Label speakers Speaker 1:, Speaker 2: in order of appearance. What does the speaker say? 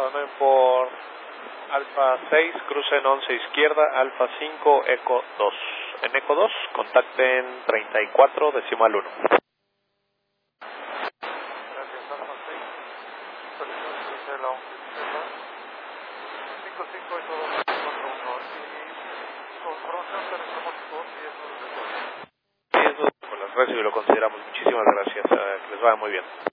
Speaker 1: abandonen por Alfa 6, crucen 11 izquierda, Alfa 5, Eco 2. En Eco 2, contacten 34, decimal 1.
Speaker 2: Gracias, Alfa 6. Selección cruce la 11 izquierda. 55 y todo 41. Y con información telecromático 10 de
Speaker 1: Eso, pues las gracias y lo consideramos. Muchísimas gracias. Que les vaya muy bien.